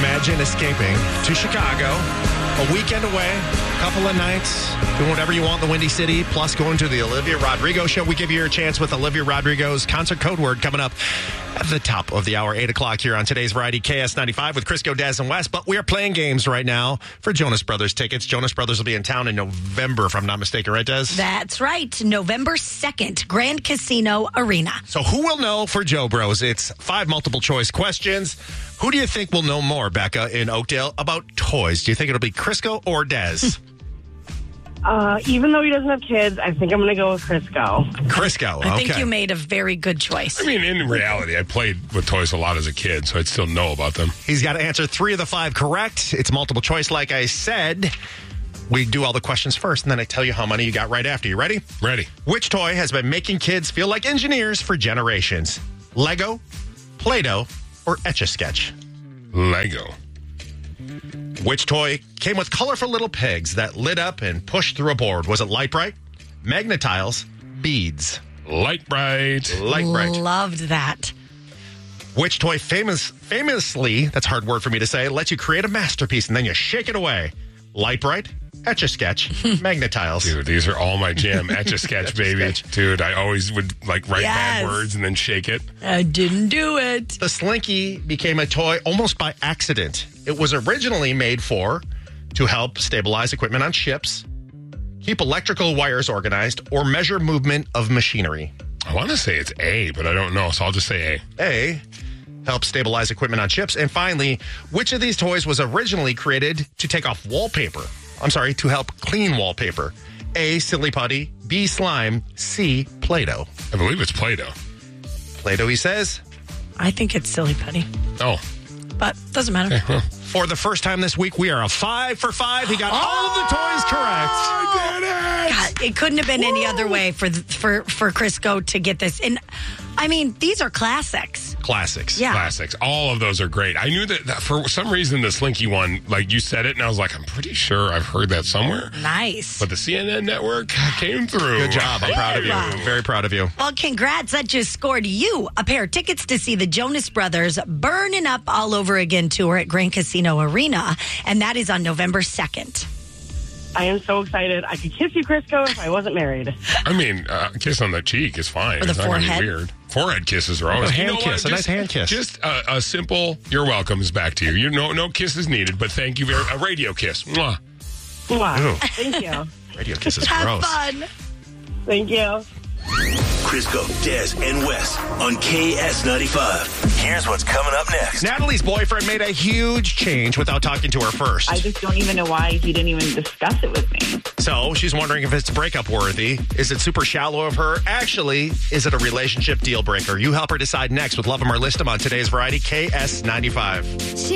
Imagine escaping to Chicago, a weekend away, a couple of nights, doing whatever you want in the Windy City, plus going to the Olivia Rodrigo show. We give you your chance with Olivia Rodrigo's concert code word coming up at the top of the hour, 8 o'clock here on today's Variety KS95 with Crisco, Des, and Wes. But we are playing games right now for Jonas Brothers tickets. Jonas Brothers will be in town in November, if I'm not mistaken, right, Des? That's right. November 2nd, Grand Casino Arena. So who will know for Joe Bros? It's 5 multiple choice questions. Who do you think will know more, Becca, in Oakdale, about toys? Do you think it'll be Crisco or Des? Even though he doesn't have kids, I think I'm going to go with Crisco. Crisco, okay. I think you made a very good choice. I mean, in reality, I played with toys a lot as a kid, so I'd still know about them. He's got to answer 3 of the 5 correct. It's multiple choice, like I said. We do all the questions first, and then I tell you how many you got right after. You ready? Ready. Which toy has been making kids feel like engineers for generations? Lego, Play-Doh, or Etch-a-Sketch? Lego. Which toy came with colorful little pegs that lit up and pushed through a board? Was it Light Bright, Magnetiles, Beads? Light Bright. Light Bright. Loved that. Which toy famously, that's a hard word for me to say, lets you create a masterpiece and then you shake it away? Light Bright, Etch-a-Sketch, Magnetiles. Dude, these are all my jam. Etch-a-Sketch, baby. Dude, I always would write bad words and then shake it. I didn't do it. The Slinky became a toy almost by accident. It was originally made to help stabilize equipment on ships, keep electrical wires organized, or measure movement of machinery. I want to say it's A, but I don't know, so I'll just say A. A, help stabilize equipment on ships. And finally, which of these toys was originally created to take off wallpaper? To help clean wallpaper. A, Silly Putty, B, Slime, C, Play-Doh. I believe it's Play-Doh. Play-Doh, he says. I think it's Silly Putty, Oh. but doesn't matter. Okay, well. For the first time this week, we are a 5 for 5. He got all of the toys correct. I did it! God, it couldn't have been any other way for Crisco to get this. And I mean, these are classics. Classics. Yeah. Classics. All of those are great. I knew that for some reason the Slinky one, like you said it, and I was like, I'm pretty sure I've heard that somewhere. Nice. But the CNN network came through. Good job. I'm proud of you. Very proud of you. Well, congrats. That just scored you a pair of tickets to see the Jonas Brothers Burning Up All Over Again tour at Grand Casino Arena. And that is on November 2nd. I am so excited. I could kiss you, Crisco, if I wasn't married. I mean, a kiss on the cheek is fine. Or the it's not going to be forehead. weird. Forehead kisses are always A hand kiss, a nice hand kiss. Just a simple "you're welcome" is back to you. No kiss is needed, but thank you very. A radio kiss. Mwah. Mwah. Thank you. Radio kiss is Have gross. fun. Thank you. Crisco, Des, and Wes on KS95. Here's what's coming up next. Natalie's boyfriend made a huge change without talking to her first. I just don't even know why he didn't even discuss it with me. So she's wondering if it's breakup worthy. Is it super shallow of her? Actually, is it a relationship deal breaker? You help her decide next with Love 'Em or List 'Em on today's Variety KS95.